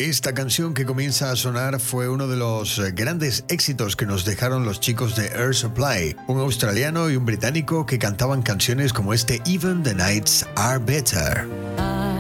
Esta canción que comienza a sonar fue uno de los grandes éxitos que nos dejaron los chicos de Air Supply, un australiano y un británico que cantaban canciones como este Even the Nights Are Better.